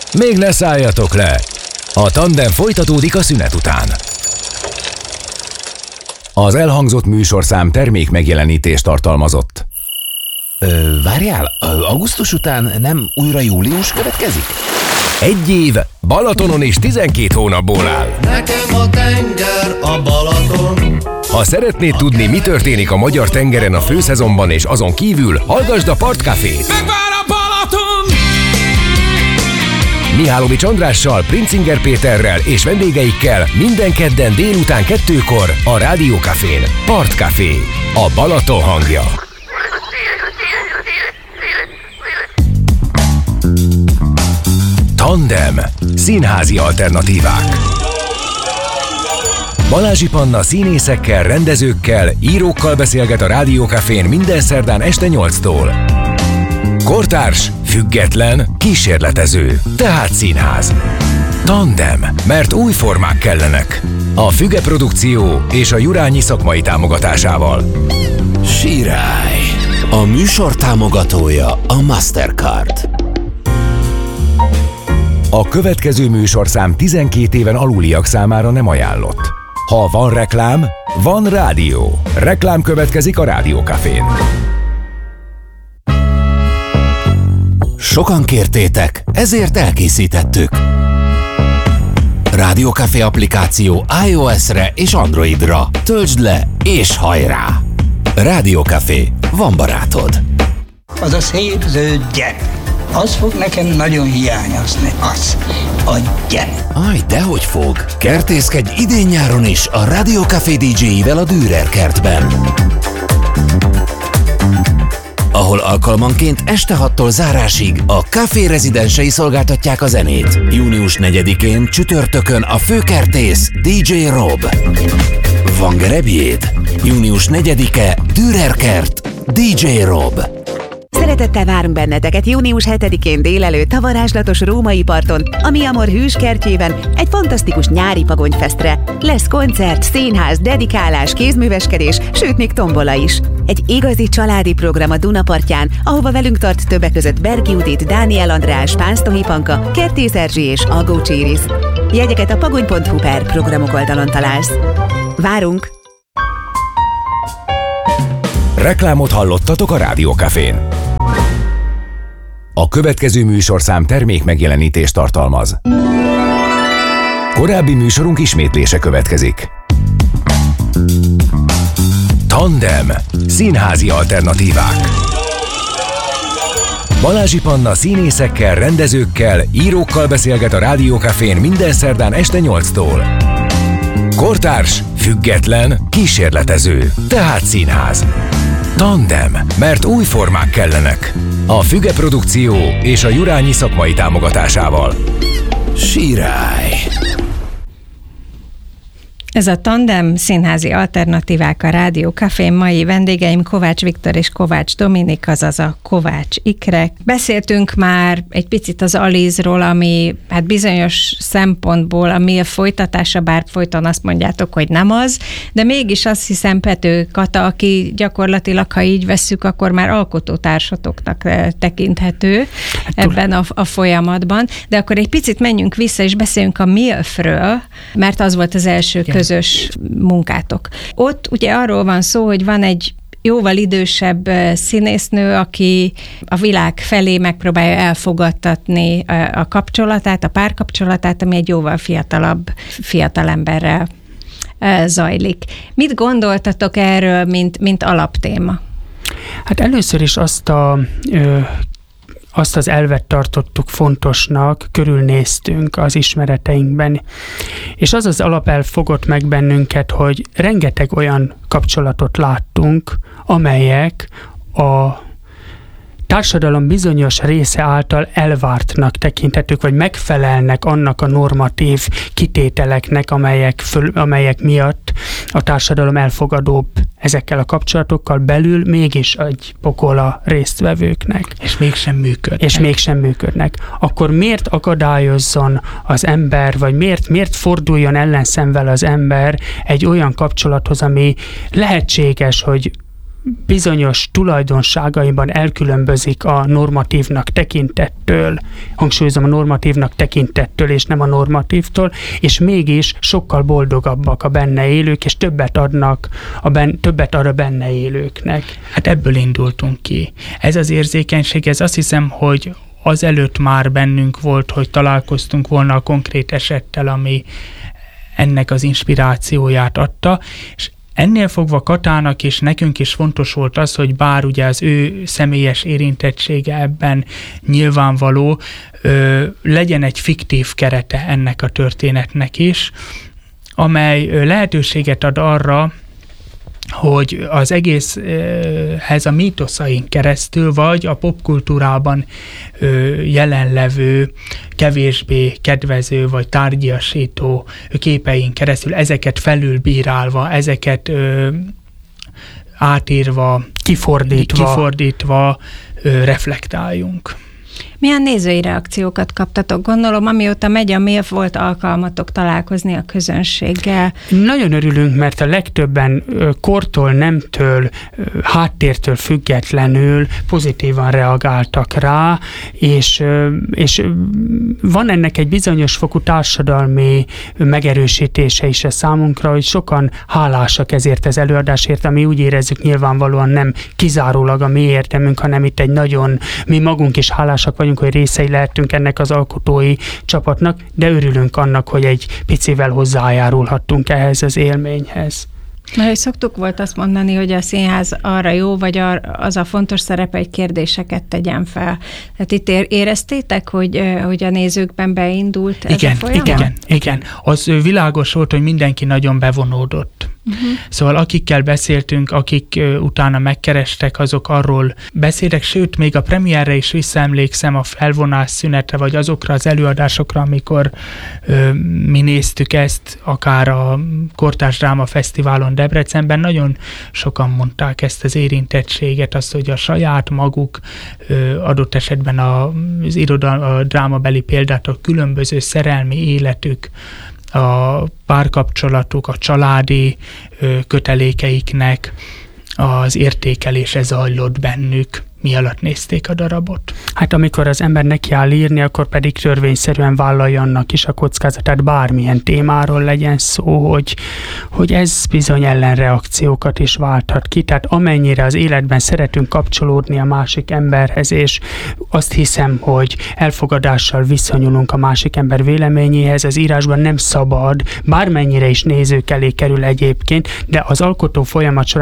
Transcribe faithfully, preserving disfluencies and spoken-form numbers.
Még ne szálljatok le! A tandem folytatódik a szünet után. Az elhangzott műsorszám termék megjelenítést tartalmazott. Ö, várjál, augusztus után nem újra július következik? Egy év Balatonon és tizenkét hónapból áll. Nekem a tenger a Balaton. Ha szeretnéd tudni, mi történik a magyar tengeren a főszezonban és azon kívül, hallgasd a Partcafét. Megvár a Balaton! Mihálovics Andrással, Princinger Péterrel és vendégeikkel minden kedden délután kettőkor a Rádiókafén. Partcafé, a Balaton hangja. Tandem. Színházi alternatívák. Balázsi Panna színészekkel, rendezőkkel, írókkal beszélget a Rádiókafén minden szerdán este nyolctól. Kortárs, független, kísérletező, tehát színház. Tandem, mert új formák kellenek. A Füge Produkció és a Jurányi szakmai támogatásával. Sirály. A műsor támogatója a Mastercard. A következő műsorszám tizenkét éven aluliak számára nem ajánlott. Ha van reklám, van rádió. Reklám következik a Rádiókafén. Sokan kértétek, ezért elkészítettük. Rádiókafé applikáció iOS-re és Androidra. Töltsd le és hajrá! Rádiókafé, van barátod. Az a szép zöld gyep. Az fog nekem nagyon hiányozni. Az. A gyep. Aj, dehogy fog. Kertészkedj idén-nyáron is a Rádiókafé dé dzséivel a Dürer kertben, ahol alkalmanként este hattól zárásig a Café rezidensei szolgáltatják a zenét. június negyedikén csütörtökön a főkertész dé dzsé Rob. Van gerebjéd? június negyedike Dürer kert dé dzsé Rob. Szeretettel várunk benneteket június hetedikén délelőtt a varázslatos római parton, a Mi Amor hűs kertjében egy fantasztikus nyári pagonyfesztre. Lesz koncert, színház, dedikálás, kézműveskedés, sőt még tombola is. Egy igazi családi program a Dunapartján, ahova velünk tart többek között Bergi Judit, Dániel András, Pánsztohi Panka, Kertész Erzsi és Agócs Iris. Jegyeket a pagony pont hu per programok oldalon találsz. Várunk! Reklámot hallottatok a Rádiókafén. A következő műsorszám termék megjelenítést tartalmaz. Korábbi műsorunk ismétlése következik. Tandem. Színházi alternatívák. Balázsi Panna színészekkel, rendezőkkel, írókkal beszélget a Rádiókafén minden szerdán este nyolctól. Kortárs, független, kísérletező, tehát színház. Tandem, mert új formák kellenek. A Füge Produkció és a Jurányi szakmai támogatásával. Sirály. Ez a Tandem, színházi alternatívák a Rádiókafén. Mai vendégeim Kovács Viktor és Kovács Dominik, azaz a Kovács ikrek. Beszéltünk már egy picit az Alizról, ami hát bizonyos szempontból a mi folytatása, bár folyton azt mondjátok, hogy nem az, de mégis azt hiszem Pető Kata, aki gyakorlatilag, ha így vesszük, akkor már alkotótársatoknak tekinthető ebben a, a folyamatban. De akkor egy picit menjünk vissza, és beszéljünk a MILF-ről, mert az volt az első közös munkátok. Ott ugye arról van szó, hogy van egy jóval idősebb színésznő, aki a világ felé megpróbálja elfogadtatni a kapcsolatát, a párkapcsolatát, ami egy jóval fiatalabb fiatalemberrel zajlik. Mit gondoltatok erről, mint, mint alaptéma? Hát először is azt a ö, azt az elvet tartottuk fontosnak, körülnéztünk az ismereteinkben, és az az alapelv fogott meg bennünket, hogy rengeteg olyan kapcsolatot láttunk, amelyek a társadalom bizonyos része által elvártnak tekinthetők, vagy megfelelnek annak a normatív kitételeknek, amelyek, föl, amelyek miatt a társadalom elfogadóbb ezekkel a kapcsolatokkal, belül mégis egy pokola résztvevőknek. És mégsem működnek. És mégsem működnek. Akkor miért akadályozzon az ember, vagy miért, miért forduljon ellenszemvel az ember egy olyan kapcsolathoz, ami lehetséges, hogy bizonyos tulajdonságaiban elkülönbözik a normatívnak tekintettől, hangsúlyozom a normatívnak tekintettől, és nem a normatívtól, és mégis sokkal boldogabbak a benne élők, és többet adnak, a ben, többet ad a benne élőknek. Hát ebből indultunk ki. Ez az érzékenység, ez azt hiszem, hogy azelőtt már bennünk volt, hogy találkoztunk volna a konkrét esettel, ami ennek az inspirációját adta, és ennél fogva Katának és nekünk is fontos volt az, hogy bár ugye az ő személyes érintettsége ebben nyilvánvaló, ö, legyen egy fiktív kerete ennek a történetnek is, amely lehetőséget ad arra, hogy az egészhez a mítoszaink keresztül, vagy a popkultúrában jelenlevő, kevésbé kedvező, vagy tárgyasító képeink keresztül ezeket felülbírálva, ezeket ö, átírva, kifordítva, kifordítva ö, reflektáljunk. Milyen nézői reakciókat kaptatok? Gondolom, amióta megy a mév, volt alkalmatok találkozni a közönséggel. Nagyon örülünk, mert a legtöbben kortól, nemtől, háttértől függetlenül pozitívan reagáltak rá, és, és van ennek egy bizonyos fokú társadalmi megerősítése is a számunkra, hogy sokan hálásak ezért az előadásért, ami úgy érezzük nyilvánvalóan nem kizárólag a mi érdemünk, hanem itt egy nagyon, mi magunk is hálásak vagyunk, hogy részei lehetünk ennek az alkotói csapatnak, de örülünk annak, hogy egy picivel hozzájárulhattunk ehhez az élményhez. Mert hogy szoktuk volt azt mondani, hogy a színház arra jó, vagy az a fontos szerepe, hogy kérdéseket tegyen fel. Tehát itt éreztétek, hogy, hogy a nézőkben beindult ez igen, a folyamat? Igen, igen. Az világos volt, hogy mindenki nagyon bevonódott. Uh-huh. Szóval akikkel beszéltünk, akik uh, utána megkerestek, azok arról beszélek, sőt, még a premierre is visszaemlékszem a felvonás szünetre, vagy azokra az előadásokra, amikor uh, mi néztük ezt, akár a Kortárs Dráma Fesztiválon Debrecenben, nagyon sokan mondták ezt az érintettséget, azt, hogy a saját maguk uh, adott esetben az irodalmi, a drámabeli példátok különböző szerelmi életük, a párkapcsolatuk, a családi ö, kötelékeiknek az értékelése zajlott bennük, mi alatt nézték a darabot. Hát amikor az ember neki áll írni, akkor pedig törvényszerűen vállalja annak is a kockázatát, bármilyen témáról legyen szó, hogy, hogy ez bizony ellenreakciókat is válthat ki. Tehát amennyire az életben szeretünk kapcsolódni a másik emberhez, és azt hiszem, hogy elfogadással viszonyulunk a másik ember véleményéhez, az írásban nem szabad, bármennyire is nézők elé kerül egyébként, de az alkotó folyamat során